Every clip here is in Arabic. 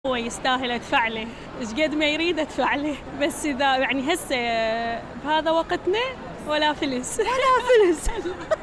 هو يستاهل أدفع له إيش قد ما يريد أدفع له، بس إذا يعني هسه بهذا وقتنا ولا فلس ولا فلس.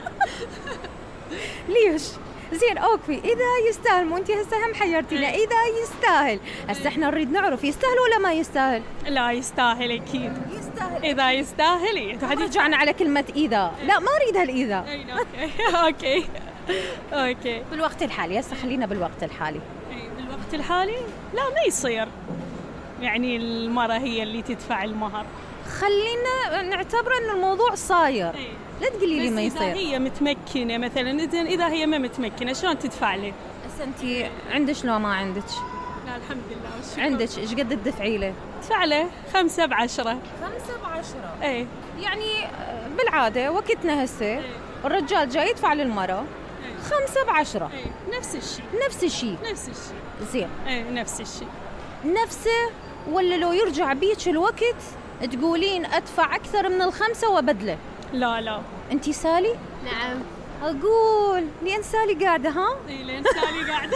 ليش؟ زين اوكي، اذا يستاهل، مو انت هسه هم حيرتينا، اذا يستاهل هسه احنا نريد نعرف يستاهل ولا ما يستاهل. لا يستاهل أكيد، يستاهل إذا يستاهل. رجعنا على كلمة إذا، لا ما أريد هالإذا. أوكي أوكي. بالوقت الحالي هسه خلينا بالوقت الحالي. بالوقت الحالي لا ما يصير، يعني المرأة هي اللي تدفع المهر. خلينا نعتبر إنه الموضوع صاير. لا تقولي لي ما يصير. إذا هي متمكنة مثلا، إذا هي ما متمكنة شلون تدفع له؟ هسه أنت عندش لو ما عندك؟ لا الحمد لله والشكر. عندك إيش قد تدفعي له؟ ادفع له 5 ب10. 5 ب10. إيه يعني بالعادة وقتنا هسه الرجال جاي يدفع للمرأة 5 ب10. نفس الشيء. نفس الشيء. نفس الشيء. زين. نفس الشيء. نفسه ولا لو يرجع بيك الوقت تقولين أدفع أكثر من 5 وأبدله؟ لا لا. أنتي سالي؟ نعم. أقول لين سالي قاعدة ها؟ إيه لين سالي قاعدة.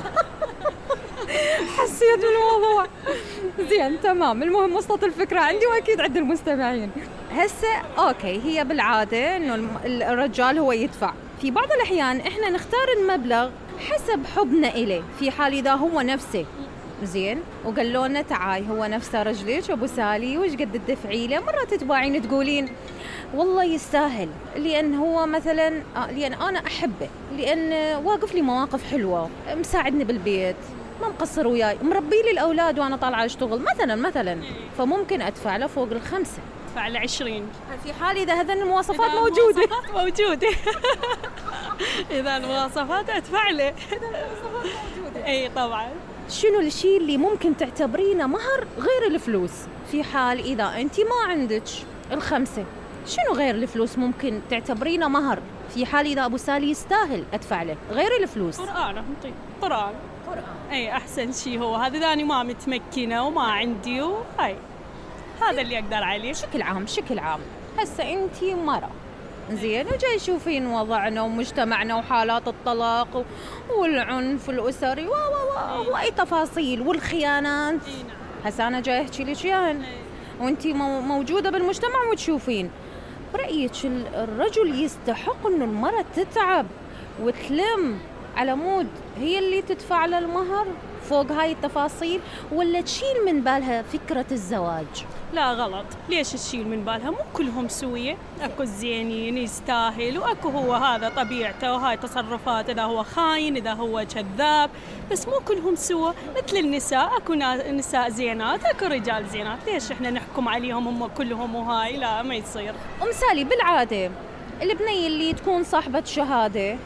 حسيت بالموضوع. زين تمام، المهم وصلت الفكرة عندي وأكيد عند المستمعين. هسه أوكي، هي بالعادة إنه الرجال هو يدفع. في بعض الأحيان إحنا نختار المبلغ حسب حبنا إليه، في حال إذا هو نفسه زين وقال لنا تعاي هو نفسه رجليك أبو سالي وش قد تدفعي له، مرات تتباعين تقولين والله يستاهل لأن هو مثلا لأن أنا أحبه، لأن واقف لي مواقف حلوة، مساعدني بالبيت، ما مقصر وياي، مربي لي الأولاد وأنا طالعة أشتغل مثلا فممكن أدفع له فوق 5. أدفع له 20 في حال إذا هذين المواصفات إذا موجودة. المواصفات موجودة. إذا المواصفات أدفع له. أي طبعا. شنو الشيء اللي ممكن تعتبرينه مهر غير الفلوس؟ في حال إذا أنت ما عندك 5، شنو غير الفلوس ممكن تعتبرينه مهر؟ في حال إذا أبو سالي يستاهل أدفع له غير الفلوس. قرآن. أي أحسن شيء هو هذا، إذا أنا ما متمكنة وما عندي وهاي هذا اللي أقدر عليه. بشكل عام هسه أنت مرة زين وجاي تشوفين وضعنا ومجتمعنا وحالات الطلاق والعنف الأسري وأي تفاصيل والخيانات. هسه أنا جاي أحكي لك إياهن وأنتي موجودة بالمجتمع وتشوفين. برأيك الرجل يستحق إنه المرأة تتعب وتلم على مود هي اللي تدفع له المهر فوق هاي التفاصيل، ولا تشيل من بالها فكرة الزواج؟ لا غلط. ليش تشيل من بالها؟ مو كلهم سوية، اكو الزينين يستاهل واكو هو هذا طبيعته وهاي تصرفات، اذا هو خاين اذا هو كذاب، بس مو كلهم سوا. مثل النساء اكو نساء زينات اكو رجال زينات، ليش احنا نحكم عليهم هم كلهم وهاي؟ لا ما يصير. سالي بالعادة البنية اللي تكون صاحبة شهادة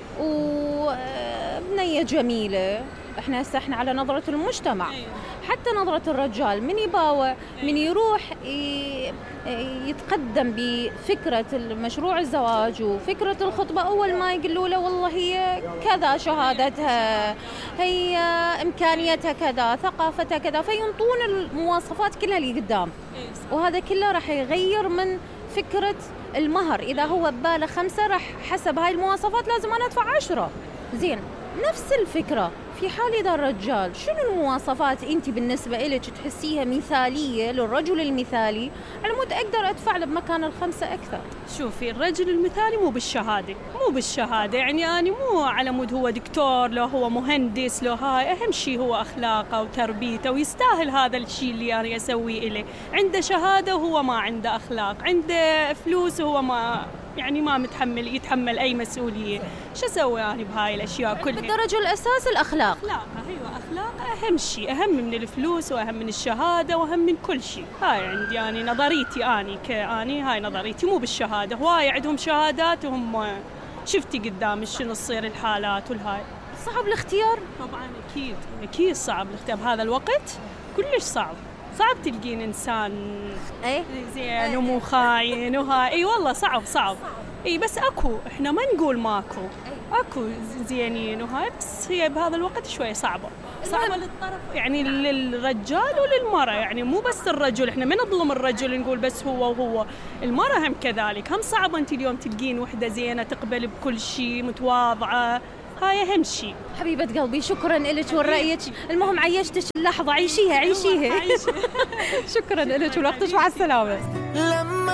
وبنية جميلة، احنا على نظرة المجتمع، حتى نظرة الرجال من يباوع من يروح يتقدم بفكرة المشروع الزواج وفكرة الخطبة، أول ما يقولوا له والله هي كذا شهادتها، هي إمكانيتها كذا، ثقافتها كذا، فينطون المواصفات كلها اللي قدام، وهذا كله راح يغير من فكرة المهر. إذا هو بباله 5 راح حسب هاي المواصفات لازم أنا أدفع 10. زين نفس الفكرة في حال إذا الرجال، شنو المواصفات أنت بالنسبة إليك تحسيها مثالية للرجل المثالي على مود أقدر أدفع له بمكان 5 أكثر؟ شوفي الرجل المثالي مو بالشهادة، يعني أنا مو على مود هو دكتور لو هو مهندس لو هاي، أهم شيء هو أخلاقه وتربيته ويستاهل هذا الشيء اللي أنا أسويه إليه. عنده شهادة وهو ما عنده أخلاق، عنده فلوس وهو ما يتحمل أي مسؤولية، شو أسوي أنا بهاي الأشياء كلها؟ بالدرجة الأساس الأخلاق. أخلاق أهم شيء، أهم من الفلوس وأهم من الشهادة وأهم من كل شيء. هاي عندي يعني نظريتي، هاي نظريتي، مو بالشهادة. هواي عندهم شهادات وهم شفتي قدام شنو تصير الحالات والهاي. صعب الاختيار طبعا، أكيد صعب الاختيار بهذا الوقت، كلش صعب تلقين إنسان زين ومو خاين وهاي. اي والله صعب. اي بس احنا ما نقول ماكو، اكو زينين وهاي، بس هي بهذا الوقت شوي صعبة للطرف، يعني للرجال وللمرأة، يعني مو بس الرجل، احنا ما نظلم الرجل نقول بس هو، المرأة هم كذلك، هم صعبة. انت اليوم تلقين وحدة زينة تقبل بكل شيء، متواضعة، هاي أهم شيء. حبيبة قلبي شكرا لك ورأيك، المهم عيشتك اللحظة، عيشيها. شكرا لك ولوقتك، مع السلامة.